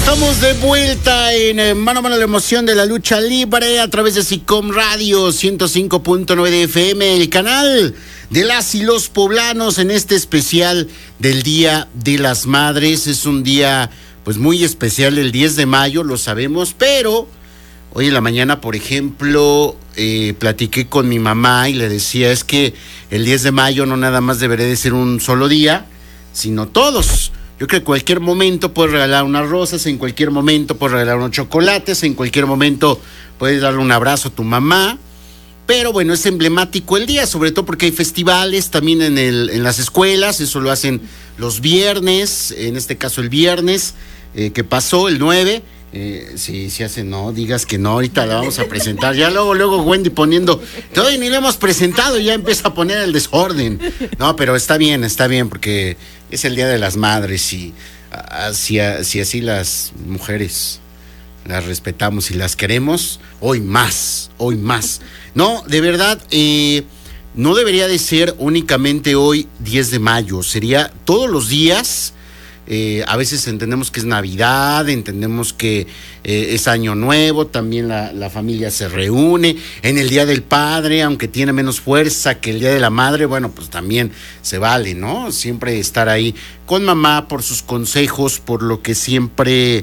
Estamos de vuelta en Mano a Mano, la emoción de la lucha libre a través de SICOM Radio 105.9 de FM, el canal de las y los poblanos, en este especial del Día de las Madres. Es un día pues muy especial, el 10 de mayo, lo sabemos, pero hoy en la mañana, por ejemplo, platiqué con mi mamá y le decía, es que el 10 de mayo no nada más debería de ser un solo día, sino todos. Yo creo que en cualquier momento puedes regalar unas rosas, en cualquier momento puedes regalar unos chocolates, en cualquier momento puedes darle un abrazo a tu mamá. Pero bueno, es emblemático el día, sobre todo porque hay festivales también en las escuelas. Eso lo hacen los viernes, en este caso el viernes que pasó, el 9. Sí, se hace, no digas que no, ahorita la vamos a presentar. Ya luego Wendy poniendo, todavía ni lo hemos presentado y ya empieza a poner el desorden. No, pero está bien, porque es el Día de las Madres y si así las mujeres las respetamos y las queremos, hoy más. No, de verdad, no debería de ser únicamente hoy 10 de mayo, sería todos los días. A veces entendemos que es Navidad, entendemos que es Año Nuevo, también la familia se reúne. En el Día del Padre, aunque tiene menos fuerza que el Día de la Madre, bueno, pues también se vale, ¿no? Siempre estar ahí con mamá por sus consejos, por lo que siempre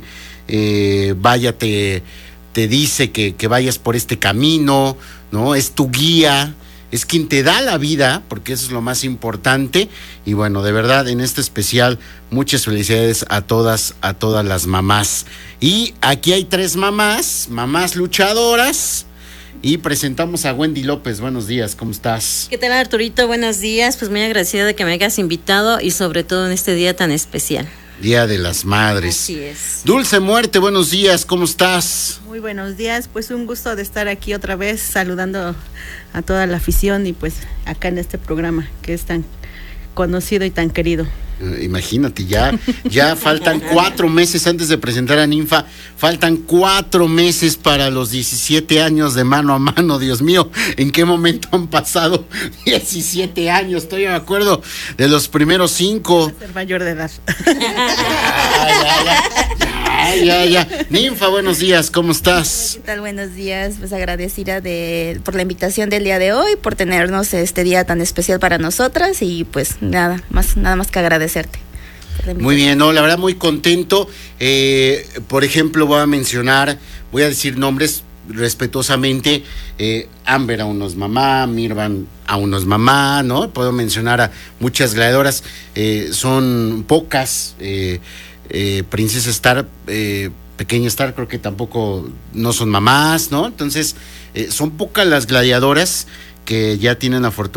te dice que vayas por este camino, ¿no? Es tu guía. Es quien te da la vida, porque eso es lo más importante. Y bueno, de verdad, en este especial, muchas felicidades a todas las mamás. Y aquí hay 3 mamás luchadoras. Y presentamos a Wendy López. Buenos días, ¿cómo estás? ¿Qué tal, Arturito? Buenos días. Pues muy agradecida de que me hayas invitado y sobre todo en este día tan especial. Día de las Madres. Así es. Dulce Muerte, buenos días, ¿cómo estás? Muy buenos días, pues un gusto de estar aquí otra vez saludando a toda la afición y pues acá en este programa que es tan conocido y tan querido. Imagínate, ya faltan 4 meses antes de presentar a Ninfa, faltan 4 meses para los 17 años de Mano a Mano. Dios mío, ¿en qué momento han pasado 17 años? Estoy de acuerdo de los primeros 5. Ser mayor de edad. Ya. Ninfa, buenos días, ¿cómo estás? ¿Qué tal? Buenos días, pues agradecida por la invitación del día de hoy, por tenernos este día tan especial para nosotras y pues nada más que agradecerte. Muy bien, no, la verdad muy contento. Por ejemplo, voy a decir nombres respetuosamente. Amber aún no es mamá, Mirvan aún no es mamá, ¿no? Puedo mencionar a muchas gladiadoras, son pocas. Princesa Star, Pequeña Star, creo que tampoco no son mamás, ¿no? Entonces, son pocas las gladiadoras que ya tienen la fortuna